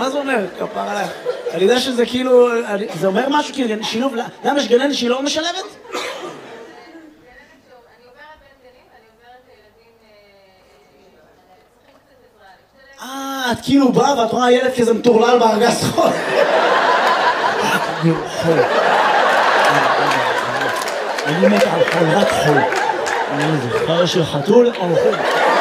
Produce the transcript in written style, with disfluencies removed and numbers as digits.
מה זה אומר? כפר עליי. אני יודע שזה כאילו, זה אומר משהו כאילו, שילוב, למה יש גננת שהיא לא משלבת? אני עוברת בין גנים, ואני עוברת לילדים צריכים קצת עזרה. את כאילו באה ואת רואה ילד כזה מטורלל בארגז חול. אני חול. אני מת על חול, רק חול. אני זוכר של חתול על חול.